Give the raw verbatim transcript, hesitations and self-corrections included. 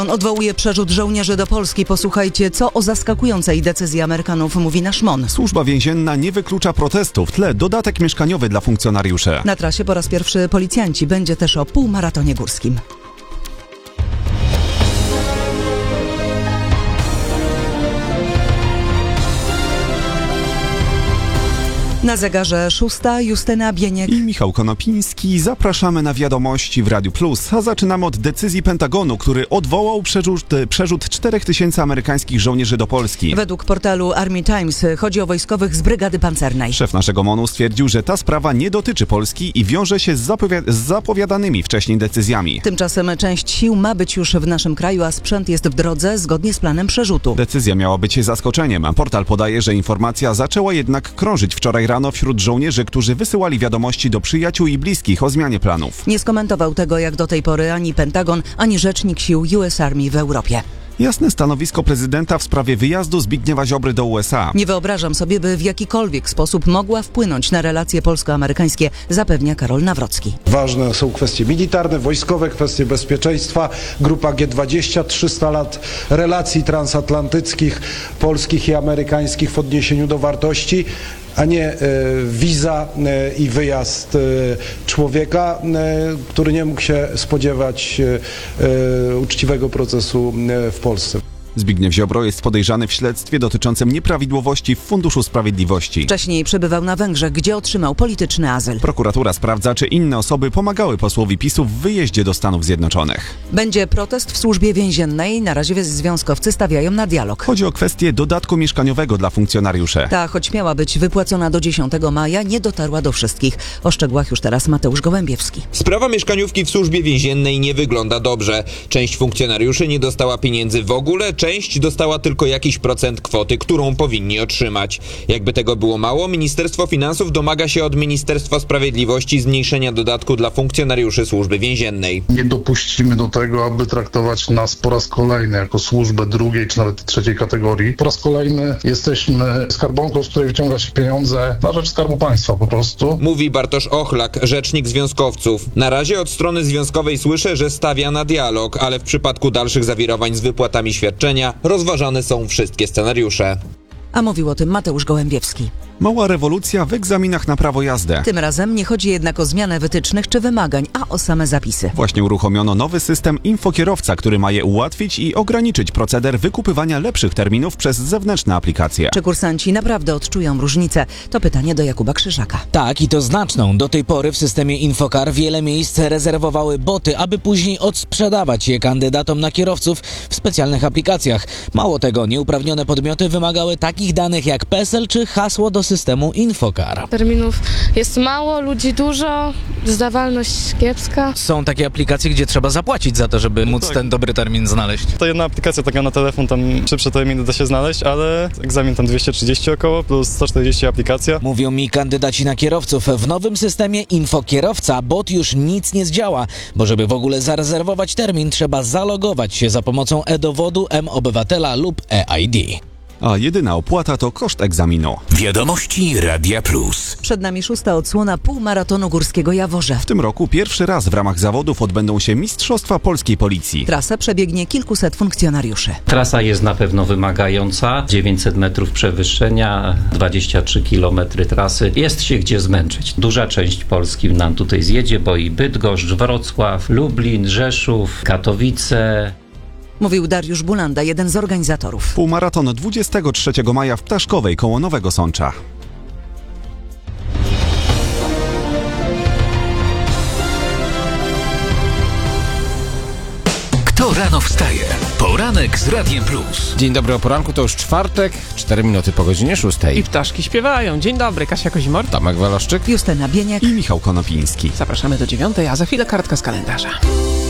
On odwołuje przerzut żołnierzy do Polski. Posłuchajcie, co o zaskakującej decyzji Amerykanów mówi nasz M O N. Służba więzienna nie wyklucza protestu. W tle dodatek mieszkaniowy dla funkcjonariuszy. Na trasie po raz pierwszy policjanci. Będzie też o półmaratonie górskim. Na zegarze szósta, Justyna Bieniek i Michał Konopiński. Zapraszamy na wiadomości w Radiu Plus, a zaczynamy od decyzji Pentagonu, który odwołał przerzut, przerzut czterech tysięcy amerykańskich żołnierzy do Polski. Według portalu Army Times chodzi o wojskowych z brygady pancernej. Szef naszego M O N-u stwierdził, że ta sprawa nie dotyczy Polski i wiąże się z, zapowi- z zapowiadanymi wcześniej decyzjami. Tymczasem część sił ma być już w naszym kraju, a sprzęt jest w drodze zgodnie z planem przerzutu. Decyzja miała być zaskoczeniem. Portal podaje, że informacja zaczęła jednak krążyć wczoraj rano wśród żołnierzy, którzy wysyłali wiadomości do przyjaciół i bliskich o zmianie planów. Nie skomentował tego jak do tej pory ani Pentagon, ani rzecznik sił U S Army w Europie. Jasne stanowisko prezydenta w sprawie wyjazdu Zbigniewa Ziobry do U S A. Nie wyobrażam sobie, by w jakikolwiek sposób mogła wpłynąć na relacje polsko-amerykańskie, zapewnia Karol Nawrocki. Ważne są kwestie militarne, wojskowe, kwestie bezpieczeństwa. Grupa G dwadzieścia, trzysta lat relacji transatlantyckich, polskich i amerykańskich w odniesieniu do wartości, a nie e, wiza e, i wyjazd e, człowieka, e, który nie mógł się spodziewać e, e, uczciwego procesu e, w Polsce. Zbigniew Ziobro jest podejrzany w śledztwie dotyczącym nieprawidłowości w Funduszu Sprawiedliwości. Wcześniej przebywał na Węgrzech, gdzie otrzymał polityczny azyl. Prokuratura sprawdza, czy inne osoby pomagały posłowi PiSu w wyjeździe do Stanów Zjednoczonych. Będzie protest w służbie więziennej. Na razie związkowcy stawiają na dialog. Chodzi o kwestię dodatku mieszkaniowego dla funkcjonariuszy. Ta, choć miała być wypłacona do dziesiątego maja, nie dotarła do wszystkich. O szczegółach już teraz Mateusz Gołębiewski. Sprawa mieszkaniówki w służbie więziennej nie wygląda dobrze. Część funkcjonariuszy nie dostała pieniędzy w ogóle, część dostała tylko jakiś procent kwoty, którą powinni otrzymać. Jakby tego było mało, Ministerstwo Finansów domaga się od Ministerstwa Sprawiedliwości zmniejszenia dodatku dla funkcjonariuszy służby więziennej. Nie dopuścimy do tego, aby traktować nas po raz kolejny jako służbę drugiej czy nawet trzeciej kategorii. Po raz kolejny jesteśmy skarbonką, z której wyciąga się pieniądze na rzecz Skarbu Państwa po prostu. Mówi Bartosz Ochlak, rzecznik związkowców. Na razie od strony związkowej słyszę, że stawia na dialog, ale w przypadku dalszych zawirowań z wypłatami świadczenia rozważane są wszystkie scenariusze. A mówił o tym Mateusz Gołębiewski. Mała rewolucja w egzaminach na prawo jazdy. Tym razem nie chodzi jednak o zmianę wytycznych czy wymagań, a o same zapisy. Właśnie uruchomiono nowy system infokierowca, który ma je ułatwić i ograniczyć proceder wykupywania lepszych terminów przez zewnętrzne aplikacje. Czy kursanci naprawdę odczują różnicę? To pytanie do Jakuba Krzyżaka. Tak, i to znaczną. Do tej pory w systemie Infokar wiele miejsc rezerwowały boty, aby później odsprzedawać je kandydatom na kierowców w specjalnych aplikacjach. Mało tego, nieuprawnione podmioty wymagały takich danych jak PESEL czy hasło do systemu Infokar. Terminów jest mało, ludzi dużo, zdawalność kiepska. Są takie aplikacje, gdzie trzeba zapłacić za to, żeby móc ten dobry termin znaleźć. To jedna aplikacja taka na telefon, tam szybsze terminy da się znaleźć, ale egzamin tam dwieście trzydzieści około, plus sto czterdzieści aplikacja. Mówią mi kandydaci na kierowców, w nowym systemie Infokierowca bot już nic nie zdziała, bo żeby w ogóle zarezerwować termin, trzeba zalogować się za pomocą e-dowodu, M-Obywatela lub e-I D. A jedyna opłata to koszt egzaminu. Wiadomości Radia Plus. Przed nami szósta odsłona półmaratonu górskiego Jaworze. W tym roku pierwszy raz w ramach zawodów odbędą się Mistrzostwa Polskiej Policji. Trasę przebiegnie kilkuset funkcjonariuszy. Trasa jest na pewno wymagająca. dziewięćset metrów przewyższenia, dwadzieścia trzy kilometry trasy. Jest się gdzie zmęczyć. Duża część Polski nam tutaj zjedzie, bo i Bydgoszcz, Wrocław, Lublin, Rzeszów, Katowice. Mówił Dariusz Bulanda, jeden z organizatorów. Półmaraton dwudziestego trzeciego maja w Ptaszkowej koło Nowego Sącza. Kto rano wstaje? Poranek z Radiem Plus. Dzień dobry, o poranku to już czwartek, cztery minuty po godzinie szóstej. I ptaszki śpiewają. Dzień dobry, Kasia Kozimor, Tomek Waloszczyk, Justyna Bieniek i Michał Konopiński. Zapraszamy do dziewiątej, a za chwilę kartka z kalendarza.